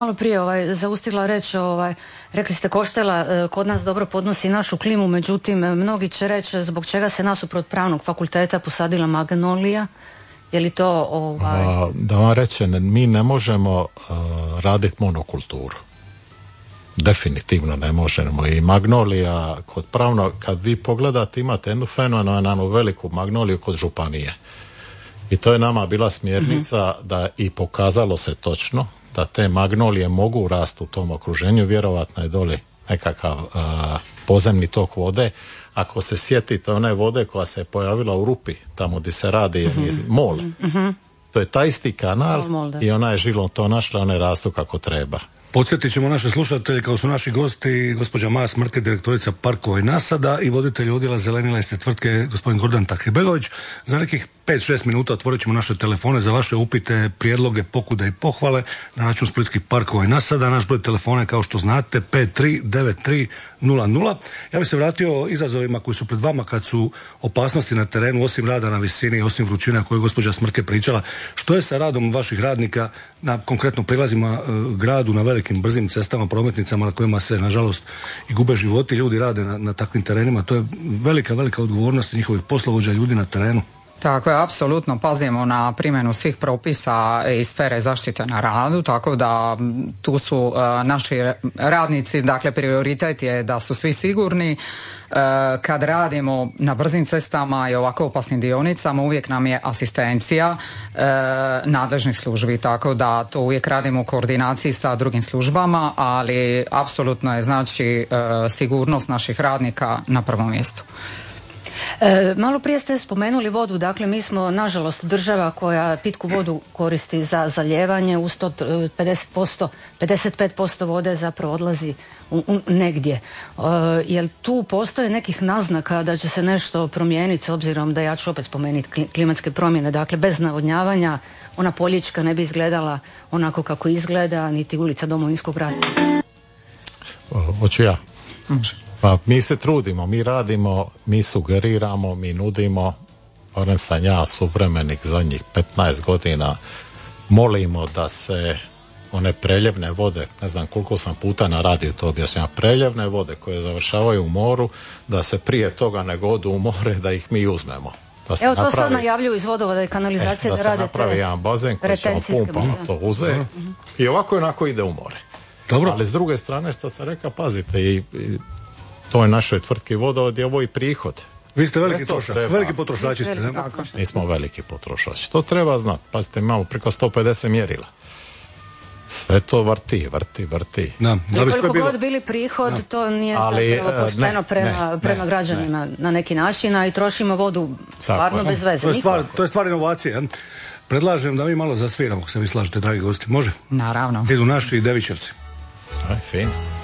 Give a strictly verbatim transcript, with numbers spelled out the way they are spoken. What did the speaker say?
Malo prije ovaj, zaustigla reći, ovaj, rekli ste Koštela kod nas dobro podnosi našu klimu, međutim mnogi će reći zbog čega se nasuprot pravnog fakulteta posadila magnolija, je li to... Ovaj... A, da vam rečem, mi ne možemo uh, raditi monokulturu. Definitivno ne možemo. I magnolija kod pravno, kad vi pogledate, imate jednu fenomenalnu veliku magnoliju kod županije. I to je nama bila smjernica mm-hmm. da i pokazalo se točno da te magnolije mogu rasti u tom okruženju, vjerovatno je doli nekakav uh, pozemni tok vode. Ako se sjetite one vode koja se je pojavila u Rupi, tamo gdje se radi mm-hmm. mol, mm-hmm. to je taj isti kanal mol, i ona je žilom to našla, one rastu kako treba. Podsjetit ćemo naše slušatelje kao su naši gosti gospođa Maja Smrke, direktorica parkova i nasada, i voditelj odjela zelenila iste tvrtke gospodin Gordan Tahibegović. Za nekih pet šest minuta otvorit ćemo naše telefone za vaše upite, prijedloge, pokude i pohvale na račun splitskih parkova i nasada. Naš broj telefona je, kao što znate, pet tri devet tri nula nula. Ja bih se vratio izazovima koji su pred vama kad su opasnosti na terenu, osim rada na visini, osim vrućine o kojoj je gospođa Smrke pričala. Što je sa radom vaših radnika na konkretno prilazima e, gradu, na velikim brzim cestama, prometnicama na kojima se nažalost i gube životi, ljudi rade na, na takvim terenima? To je velika, velika odgovornost njihovih poslovođa, ljudi na terenu. Tako je, apsolutno pazimo na primjenu svih propisa iz sfere zaštite na radu, tako da tu su uh, naši radnici, dakle prioritet je da su svi sigurni. Uh, kad radimo na brzim cestama i ovako opasnim dionicama, uvijek nam je asistencija uh, nadležnih službi, tako da to uvijek radimo u koordinaciji sa drugim službama, ali apsolutno je znači uh, sigurnost naših radnika na prvom mjestu. E, malo prije ste spomenuli vodu, dakle mi smo nažalost država koja pitku vodu koristi za zalijevanje, uz to pedeset posto, pedeset pet posto vode zapravo odlazi u, u, negdje. E, jel tu postoje nekih naznaka da će se nešto promijeniti, s obzirom da ja ću opet spomenuti klimatske promjene, dakle bez navodnjavanja ona Poljička ne bi izgledala onako kako izgleda, niti ulica Domovinskog rata. Hoću ja. Pa mi se trudimo, mi radimo, mi sugeriramo, mi nudimo, barem sam ja suvremenik zadnjih petnaest godina, molimo da se one preljevne vode, ne znam koliko sam puta na radiju to objašnjava, preljevne vode koje završavaju u moru, da se prije toga nego odu u more, da ih mi uzmemo. Da se Evo to napravi, sad najavljuju iz vodovoda i kanalizacije eh, da, da rade se napravi jedan bazen koji ćemo pumpama to uze uh-huh. i ovako i onako ide u more. Dobro. Ali s druge strane, što sam rekao, pazite, i, i to je našoj tvrtki vodovod je ovo i prihod. Vi ste veliki, trošak, veliki potrošači ste, ne? Mi smo veliki potrošači. To treba znati. Pazite, imamo preko sto pedeset mjerila. Sve to vrti, vrti, vrti. Da, da bi koliko bilo... god bili prihod, da. To nije ali, zapravo pošteno ne, prema, ne, prema ne, građanima ne. Na neki način, a i trošimo vodu stvarno bez veze. To je stvar, to je stvar inovacije. Predlažem da mi malo zasviramo, ako se vi slažete, dragi gosti. Može? Naravno. Idu naši Devićevci. Aj, fin.